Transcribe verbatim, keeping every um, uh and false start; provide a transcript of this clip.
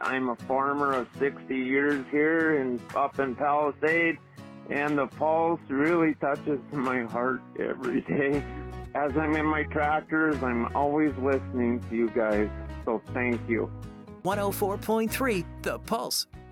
I'm a farmer of sixty years here in, up in Palisade, and the Pulse really touches my heart every day. As I'm in my tractors, I'm always listening to you guys, so thank you. one oh four point three The Pulse.